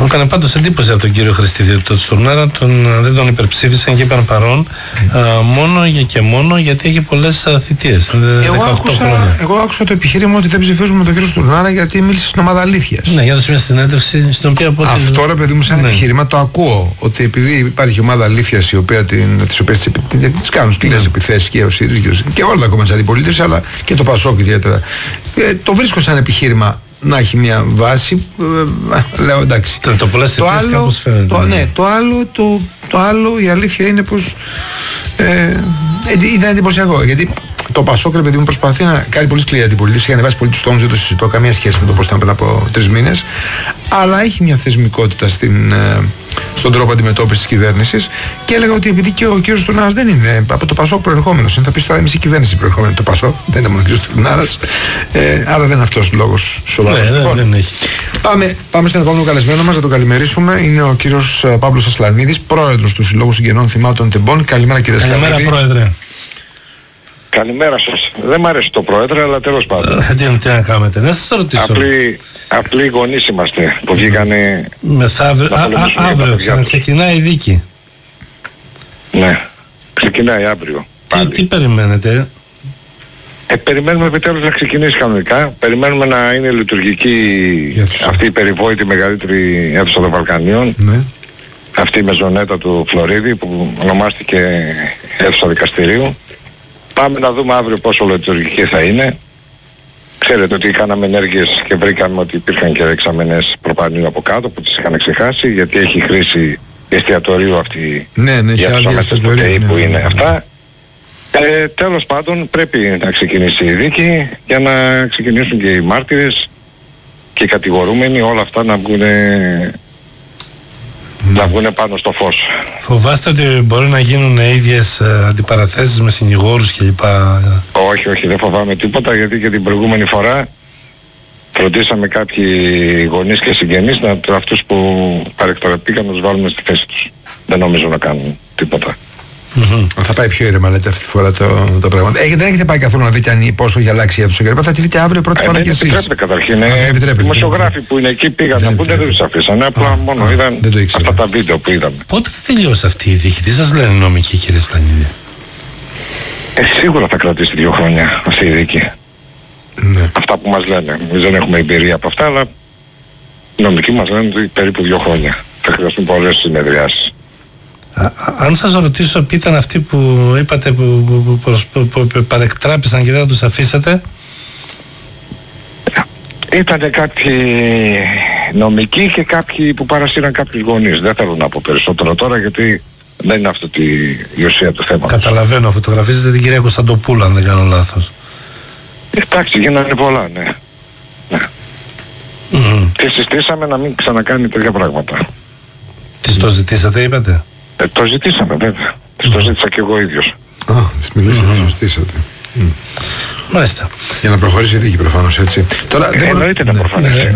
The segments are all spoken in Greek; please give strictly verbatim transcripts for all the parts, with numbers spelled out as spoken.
Μου έκανε πάντως εντύπωση από τον κύριο Χριστίδη ότι το Στουρνάρα τον, δεν τον υπερψήφισαν και είπαν παρόν mm. α, μόνο και μόνο γιατί έχει πολλές θητείες. Εγώ, άκουσα, εγώ άκουσα το επιχείρημα ότι δεν ψηφίζουμε τον κύριο Στουρνάρα γιατί μίλησε στην ομάδα αλήθειας. Ναι, για να δώσει μια συνέντευξη στην οποία από αυτό ρε παιδί μου, σαν ναι. επιχείρημα το ακούω. Ότι επειδή υπάρχει ομάδα αλήθειας η οποία τις οποίες τις κάνουν σκληρές ναι. επιθέσεις και ο ΣΥΡΙΖΑ και όλα τα κόμματα της αντιπολίτευσης, αλλά και το ΠΑΣΟΚ ιδιαίτερα. Ε, το βρίσκω σαν επιχείρημα να έχει μια βάση, ε, λέω εντάξει. Το, το, το άλλο, φαίνεται, το, ναι, το, άλλο το, το άλλο η αλήθεια είναι πως ε, ήταν εντυπωσιακό, γιατί το ΠΑΣΟΚ, ρε παιδί μου, προσπαθεί να κάνει πολύ σκληρή αντιπολίτευση, έχει ανεβάσει πολύ τους τόνους, δεν το συζητώ, καμία σχέση με το πώς ήταν πριν από τρεις μήνες, αλλά έχει μια θεσμικότητα στην, στον τρόπο αντιμετώπισης της κυβέρνησης και έλεγα ότι επειδή και ο κύριος Στουρνάρας δεν είναι από το ΠΑΣΟΚ προερχόμενος, θα πεις τώρα εμείς η κυβέρνηση προερχόμενη το ΠΑΣΟΚ, δεν είναι μόνο ο κύριος Στουρνάρας, ε, άρα δεν είναι αυτός λόγος σοβαρός. Ναι, λοιπόν, δεν έχει. Πάμε, πάμε στον επόμενο καλεσμένο μας, να τον καλημερίσουμε. Είναι ο κύριος Παύλος Ασλανίδης, πρόεδρος του Συλλόγου Συγγενών Θυμάτων Τεμπών. Καλημέρα κύριε Ασλανίδη. Καλημέρα πρόεδρε. Καλημέρα σας. Δεν μ' αρέσει το πρόεδρε, αλλά τέλος πάντων. τι, τι να κάνετε, να σας το ρωτήσω. Απλοί, απλοί γονείς είμαστε που βγήκανε... Μεθαύριο, αύριο ξαναξεκινάει η δίκη. Ναι, ξεκινάει αύριο. Τι, τι περιμένετε? Ε, περιμένουμε επιτέλους να ξεκινήσει κανονικά. Περιμένουμε να είναι λειτουργική αυτή η περιβόητη μεγαλύτερη αίθουσα των Βαλκανίων. Ναι. Αυτή η μεζονέτα του Φλωρίδη που ονομάστηκε αίθουσα δικαστηρίου. Πάμε να δούμε αύριο πόσο λειτουργική θα είναι. Ξέρετε ότι κάναμε ενέργειες και βρήκαμε ότι υπήρχαν και εξαμενές προπανίου από κάτω που τις είχαν ξεχάσει, γιατί έχει χρήση εστιατορίου αυτή ναι, ναι, η αίθουσα μέσα στο ΚΕΙ που είναι ναι. αυτά. Ε, τέλος πάντων πρέπει να ξεκινήσει η δίκη για να ξεκινήσουν και οι μάρτυρες και οι κατηγορούμενοι, όλα αυτά να βγουν, mm. να βγουν πάνω στο φως. Φοβάστε ότι μπορεί να γίνουν ίδιες ε, αντιπαραθέσεις με συνηγόρους κλπ? Όχι, όχι, δεν φοβάμαι τίποτα, γιατί και την προηγούμενη φορά φροντίσαμε κάποιοι γονείς και συγγενείς να, αυτούς που παρεκτραπήκαν να τους βάλουμε στη θέση τους. Δεν νομίζω να κάνουν τίποτα. Mm-hmm. Θα πάει πιο ήρεμα, λέτε, αυτή τη φορά το, το πράγμα. Ε, δεν έχετε πάει καθόλου να δείτε αν πόσο έχει αλλάξει η αίθουσα κλπ. Θα τη δείτε αύριο πρώτη ε, φορά κι εσείς. Δεν επιτρέπεται καταρχήν. Οι δημοσιογράφοι που είναι εκεί πήγαν να πούνε, δεν τους αφήσανε. Απλά α, μόνο α, είδαν αυτά τα βίντεο που είδαμε. Πότε θα τελειώσει αυτή η δίκη? Τι σας λένε οι νομικοί, κύριε Ασλανίδη? Ε, σίγουρα θα κρατήσει δύο χρόνια αυτή η δίκη. Ναι. Αυτά που μας λένε. Εμείς δεν έχουμε εμπειρία από αυτά, αλλά οι νομικοί μας λένε ότι περίπου δύο χρόνια. Θα χρειαστούν πολλές συνεδριάσεις. Α, αν σας ρωτήσω ποιοι ήταν αυτοί που είπατε που, που, που, που, που, που παρεκτράπησαν και δεν τους αφήσατε? Ήτανε κάποιοι νομικοί και κάποιοι που παρασύραν κάποιους γονείς. Δεν θέλω να πω περισσότερο τώρα, γιατί δεν είναι αυτό τη, η ουσία του θέματος. Καταλαβαίνω, φωτογραφίζετε την κυρία Κωνσταντοπούλου αν δεν κάνω λάθος. Εντάξει, γίνανε πολλά, ναι, ναι. Mm-hmm. Και συστήσαμε να μην ξανακάνει τέτοια πράγματα. Τις το ζητήσατε, είπατε? Ε, το ζητήσαμε βέβαια. Τις mm. το ζήτησα και εγώ ίδιος. Α, τις μιλήσατε, mm. το ζητήσατε. Mm. Μάλιστα. Για να προχωρήσει η δίκη προφανώς, έτσι. Τώρα, ε, δεν εννοείται να προχωρήσει.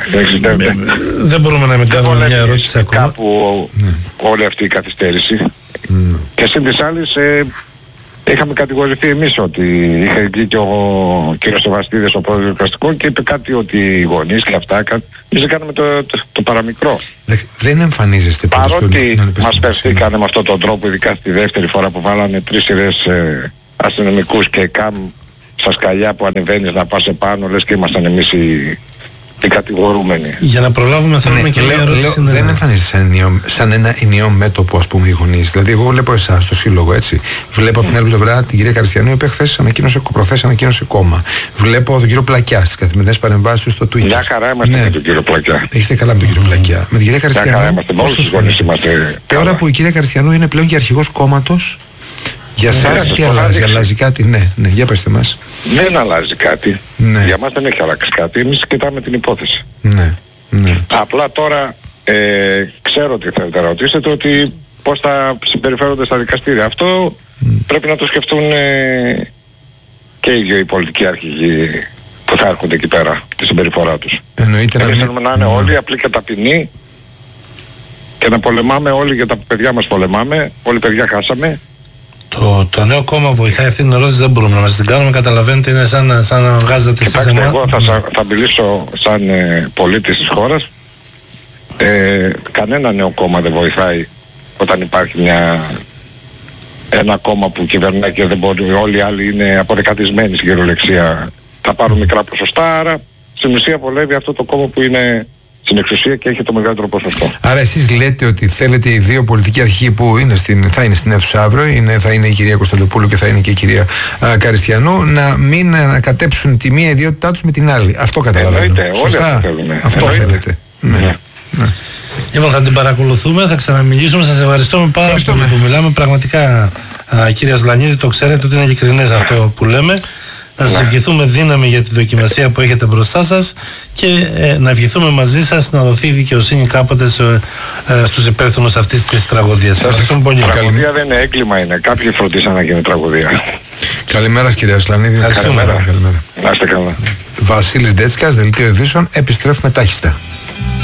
Δεν μπορούμε να μην κάνουμε μια ερώτηση ακόμα. Κάπου ναι. όλη αυτή η καθυστέρηση. Mm. Και συν της άλλης ε, είχαμε κατηγορηθεί εμείς ότι είχε βγει και ο κ. Σεβαστίδης, ο πρόεδρος του δικαστικού, και είπε κάτι ότι οι γονείς και αυτά, εμείς κάναμε το, το, το παραμικρό. Δεν εμφανίζεστε πολύ. Παρότι μας περιστήκανε με αυτόν τον τρόπο, ειδικά στη δεύτερη φορά που βάλανε τρεις σειρές ε, αστυνομικούς και καμ στα σκαλιά που ανεβαίνεις να πας επάνω, λες και ήμασταν εμείς οι, οι κατηγορούμενοι. Για να προλάβουμε θέλουμε ναι, και μια ερώτηση. Ναι. Δεν εμφανίζεται σαν, ενιαίο, σαν ένα ενιαίο μέτωπο, ας πούμε, οι γονείς. Δηλαδή, εγώ βλέπω εσάς στο σύλλογο, έτσι. Βλέπω mm. από την άλλη πλευρά την κυρία Καριστιανού, η οποία χθες ανακοίνωσε, προχθές ανακοίνωσε κόμμα. Βλέπω τον κύριο Πλακιά στις καθημερινές παρεμβάσεις του στο Twitter. Μια χαρά είμαστε ναι. με τον κύριο Πλακιά. Είστε καλά με τον κύριο Πλακιά. Mm. Με την κυρία Καριστιανού. Μια χαρά είμαστε, με όλους τους γονείς είμαστε. Τώρα που η κυρία Καριστιανού είναι πλέον και αρχηγός κόμματος. Για εσάς τι αλλάζει, αλλάζει κάτι? Ναι, ναι, για πέστε μας. Δεν αλλάζει κάτι. Ναι. Για μας δεν έχει αλλάξει κάτι. Εμείς κοιτάμε την υπόθεση. Ναι, ναι. Απλά τώρα ε, ξέρω ότι θέλετε να ρωτήσετε, ότι πώς θα συμπεριφέρονται στα δικαστήρια. Αυτό mm. πρέπει να το σκεφτούν ε, και οι δύο οι πολιτικοί αρχηγοί που θα έρχονται εκεί πέρα, τη συμπεριφορά τους. Εννοείται. Εμείς θέλουμε να είναι mm. όλοι απλοί και ταπεινοί και να πολεμάμε όλοι, για τα παιδιά μας πολεμάμε. Όλοι παιδιά χάσαμε. Το, το νέο κόμμα βοηθάει αυτή την ερώτηση, δεν μπορούμε να μας την κάνουμε, καταλαβαίνετε, είναι σαν, σαν να βγάζετε εσείς εμάς. Εγώ θα, θα μιλήσω σαν ε, πολίτης της χώρας Ε, κανένα νέο κόμμα δεν βοηθάει όταν υπάρχει μια, ένα κόμμα που κυβερνάει και δεν μπορεί, όλοι οι άλλοι είναι αποδεκατισμένοι στην κυριολεξία, θα πάρουν μικρά ποσοστά, άρα στην ουσία βολεύει αυτό το κόμμα που είναι στην εξουσία και έχει το μεγαλύτερο ποσοστό. Άρα εσείς λέτε ότι θέλετε οι δύο πολιτικοί αρχηγοί που είναι στην, θα είναι στην αίθουσα αύριο, είναι, θα είναι η κυρία Κωνσταντοπούλου και θα είναι και η κυρία α, Καριστιανού, να μην ανακατέψουν τη μία ιδιότητά τους με την άλλη. Αυτό καταλαβαίνω. Εννοείται, όλοι αυτό θέλουμε. Αυτό Εννοείται. θέλετε. Ναι. Ναι. Ναι. Λοιπόν, θα την παρακολουθούμε, θα ξαναμιλήσουμε. Σας ευχαριστούμε πάρα πολύ που μιλάμε. Πραγματικά, α, κύριε Σλανίδη, το ξέρετε ότι είναι ειλικρινές αυτό που λέμε. Να σας ευχηθούμε δύναμη για τη δοκιμασία που έχετε μπροστά σας και ε, να ευχηθούμε μαζί σας να δοθεί δικαιοσύνη κάποτε σε, ε, στους υπεύθυνους αυτής της τραγωδίας. Σας ευχαριστούμε πολύ. Τραγωδία δεν είναι, έγκλημα είναι. Κάποιοι φροντίσαν να γίνει τραγωδία. Καλημέρα κύριε Σλανίδη. Καλημέρα. Να είστε καλά. Βασίλης Ντέτσκας, Δελτίο Ειδήσεων, επιστρέφουμε τάχιστα.